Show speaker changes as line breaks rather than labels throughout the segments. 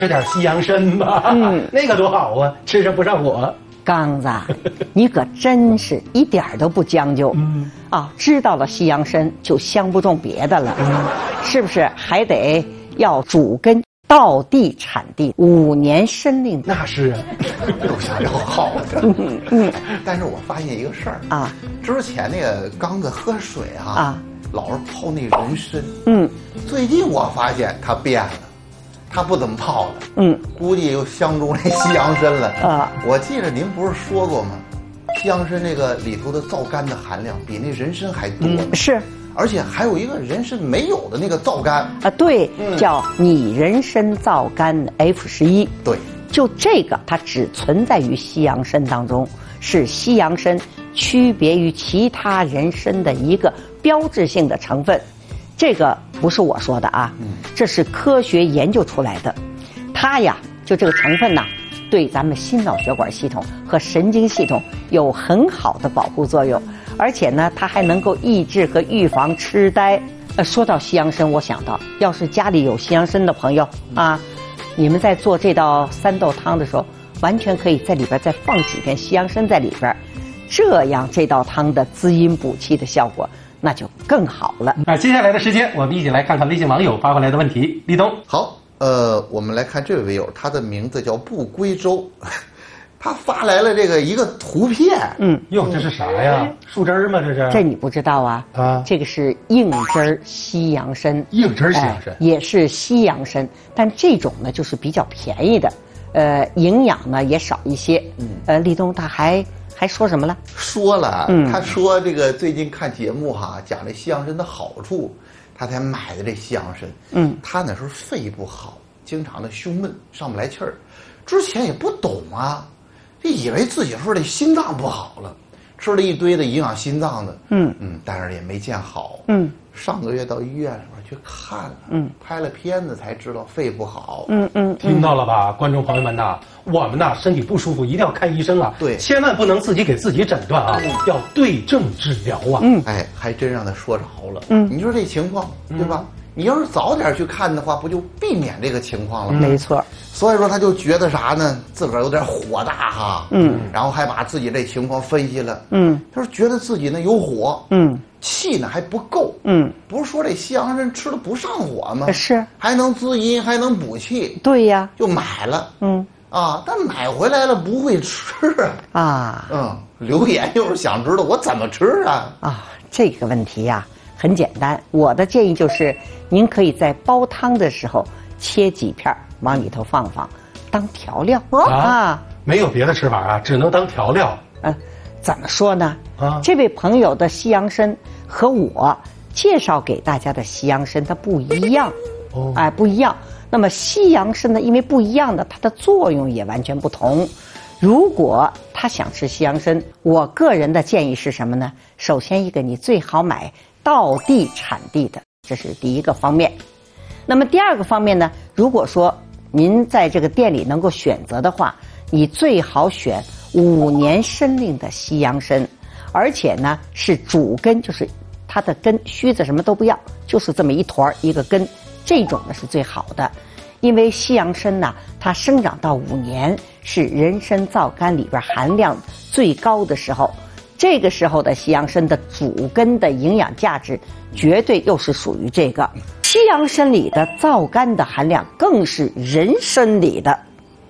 吃点西洋参吧，那个多好啊，吃着不上火。
刚子，你可真是一点都不将就，知道了西洋参就相不中别的了，是不是？还得要主根到地产地5年申令。
那是啊，
都想要好的。但是我发现一个事儿啊，之前那个刚子喝水老是泡那人参，最近我发现他变了。他不怎么泡了，估计又相中那西洋参了我记得您不是说过吗？西洋参那个里头的皂苷的含量比那人参还多，
是，
而且还有一个人参没有的那个皂苷
对，叫拟人参皂苷 F11，
对，
就这个它只存在于西洋参当中，是西洋参区别于其他人参的一个标志性的成分。这个不是我说的啊，这是科学研究出来的。它呀，就这个成分呐，对咱们心脑血管系统和神经系统有很好的保护作用，而且呢，它还能够抑制和预防痴呆。说到西洋参，我想到，要是家里有西洋参的朋友你们在做这道3豆汤的时候，完全可以在里边再放几片西洋参在里边，这样这道汤的滋阴补气的效果那就更好了。
接下来的时间，我们一起来看看微信网友发回来的问题。立冬，
好，我们来看这位微友，他的名字叫不归舟，他发来了这个一个图片。
哟，这是啥呀？树枝吗？这是？
这你不知道啊？这个是硬枝西洋参。
硬枝西洋参，
也是西洋参，但这种呢就是比较便宜的，营养呢也少一些。立冬他还说什么了？
说了，他说这个最近看节目讲这西洋参的好处，他才买的这西洋参。他那时候肺不好，经常的胸闷，上不来气儿。之前也不懂就以为自己说这心脏不好了，吃了一堆的营养心脏的。但是也没见好。上个月到医院里边去看了，拍了片子才知道肺不好。
听到了吧，观众朋友们呐，我们呐身体不舒服一定要看医生
对，
千万不能自己给自己诊断要对症治疗
还真让他说着了。你说这情况对吧？你要是早点去看的话，不就避免这个情况了吗？
没错。
所以说他就觉得啥呢？自个儿有点火大然后还把自己这情况分析了。他说觉得自己呢有火，气呢还不够。不是说这西洋参吃了不上火吗？
是，
还能滋阴，还能补气。
对呀，
就买了。但买回来了不会吃留言就是想知道我怎么吃
这个问题很简单，我的建议就是您可以在煲汤的时候切几片往里头放放，当调料
没有别的吃法只能当调料。
怎么说呢？这位朋友的西洋参和我介绍给大家的西洋参它不一样。不一样。那么西洋参呢，因为不一样的，它的作用也完全不同。如果他想吃西洋参，我个人的建议是什么呢？首先一个，你最好买到地产地的，这是第一个方面。那么第二个方面呢，如果说您在这个店里能够选择的话，你最好选5年申令的西洋参，而且呢是主根，就是它的根须子什么都不要，就是这么一坨一个根，这种呢是最好的。因为西洋参呢，它生长到5年是人参皂苷里边含量最高的时候，这个时候的西洋参的主根的营养价值绝对又是属于这个。西洋参里的皂苷的含量更是人参里的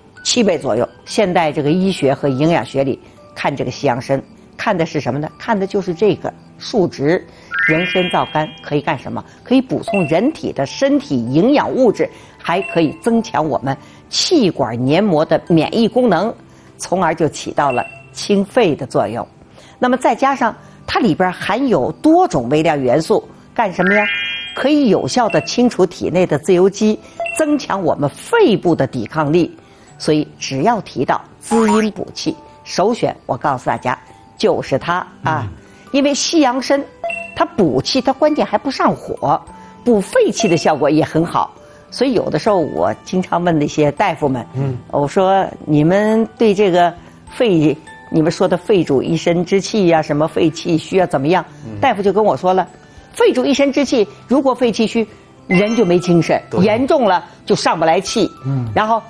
7倍左右。现代这个医学和营养学里看这个西洋参，看的是什么呢？看的就是这个数值。人参皂苷可以干什么？可以补充人体的身体营养物质，还可以增强我们气管黏膜的免疫功能，从而就起到了清肺的作用。那么再加上它里边含有多种微量元素，干什么呀？可以有效的清除体内的自由基，增强我们肺部的抵抗力。所以只要提到滋阴补气，首选我告诉大家就是它因为西洋参它补气，它关键还不上火，补肺气的效果也很好。所以有的时候我经常问那些大夫们，我说你们对这个肺，你们说的肺主一身之气什么肺气虚怎么样？大夫就跟我说了，肺主一身之气，如果肺气虚，人就没精神，严重了就上不来气，然后